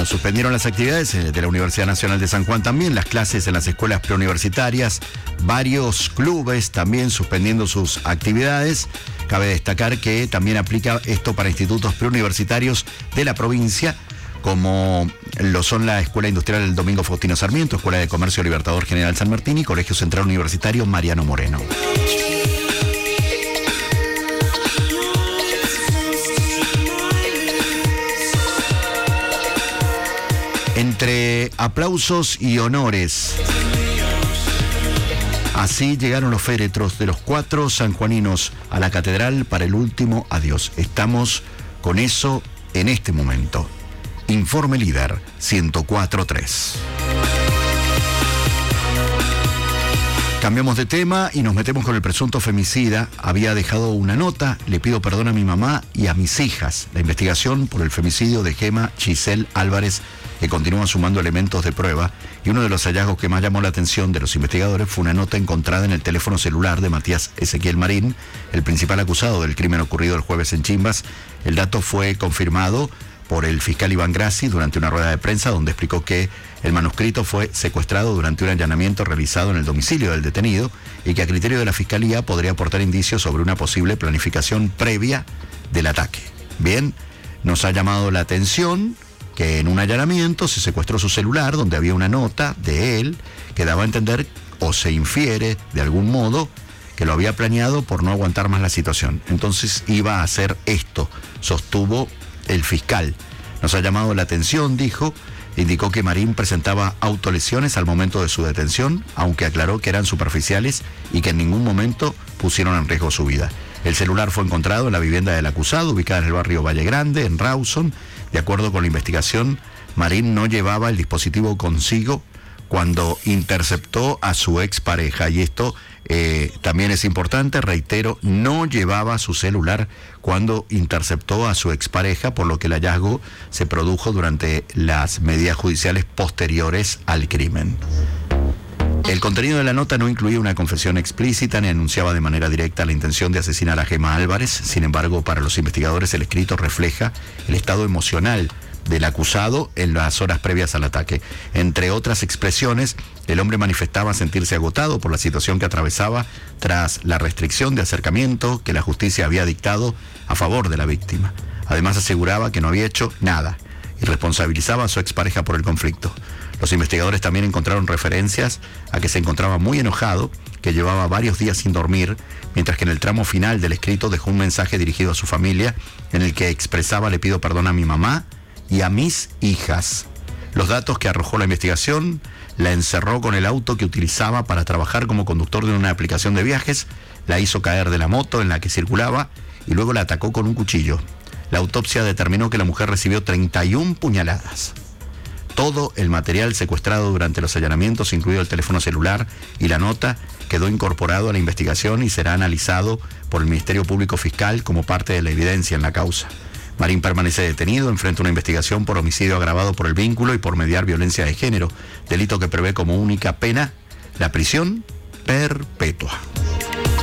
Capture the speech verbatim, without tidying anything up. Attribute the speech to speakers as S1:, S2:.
S1: Bueno, suspendieron las actividades de la Universidad Nacional de San Juan también, las clases en las escuelas preuniversitarias, varios clubes también suspendiendo sus actividades. Cabe destacar que también aplica esto para institutos preuniversitarios de la provincia, como lo son la Escuela Industrial del Domingo Faustino Sarmiento, Escuela de Comercio Libertador General San Martín y Colegio Central Universitario Mariano Moreno. Entre aplausos y honores, así llegaron los féretros de los cuatro sanjuaninos a la catedral para el último adiós. Estamos con eso en este momento. Informe Líder ciento cuatro punto tres. Cambiamos de tema y nos metemos con el presunto femicida. Había dejado una nota: le pido perdón a mi mamá y a mis hijas. La investigación por el femicidio de Gema Giselle Álvarez, que continúa sumando elementos de prueba, y uno de los hallazgos que más llamó la atención de los investigadores fue una nota encontrada en el teléfono celular de Matías Ezequiel Marín, el principal acusado del crimen ocurrido el jueves en Chimbas. El dato fue confirmado por el fiscal Iván Grassi durante una rueda de prensa, donde explicó que el manuscrito fue secuestrado durante un allanamiento realizado en el domicilio del detenido y que a criterio de la fiscalía podría aportar indicios sobre una posible planificación previa del ataque. Bien, nos ha llamado la atención que en un allanamiento se secuestró su celular, donde había una nota de él que daba a entender, o se infiere de algún modo, que lo había planeado por no aguantar más la situación. Entonces iba a hacer esto, sostuvo el fiscal. Nos ha llamado la atención, dijo. Indicó que Marín presentaba autolesiones al momento de su detención, aunque aclaró que eran superficiales y que en ningún momento pusieron en riesgo su vida. El celular fue encontrado en la vivienda del acusado, ubicada en el barrio Valle Grande, en Rawson. De acuerdo con la investigación, Marín no llevaba el dispositivo consigo cuando interceptó a su expareja, y esto eh, también es importante, reitero, no llevaba su celular cuando interceptó a su expareja, por lo que el hallazgo se produjo durante las medidas judiciales posteriores al crimen. El contenido de la nota no incluía una confesión explícita ni anunciaba de manera directa la intención de asesinar a Gema Álvarez. Sin embargo, para los investigadores el escrito refleja el estado emocional del acusado en las horas previas al ataque. Entre otras expresiones, el hombre manifestaba sentirse agotado por la situación que atravesaba tras la restricción de acercamiento que la justicia había dictado a favor de la víctima. Además, aseguraba que no había hecho nada y responsabilizaba a su expareja por el conflicto. Los investigadores también encontraron referencias a que se encontraba muy enojado, que llevaba varios días sin dormir, mientras que en el tramo final del escrito dejó un mensaje dirigido a su familia en el que expresaba: le pido perdón a mi mamá y a mis hijas. Los datos que arrojó la investigación: la encerró con el auto que utilizaba para trabajar como conductor de una aplicación de viajes, la hizo caer de la moto en la que circulaba y luego la atacó con un cuchillo. La autopsia determinó que la mujer recibió treinta y una puñaladas. Todo el material secuestrado durante los allanamientos, incluido el teléfono celular y la nota, quedó incorporado a la investigación y será analizado por el Ministerio Público Fiscal como parte de la evidencia en la causa. Marín permanece detenido, enfrenta una investigación por homicidio agravado por el vínculo y por mediar violencia de género, delito que prevé como única pena la prisión perpetua.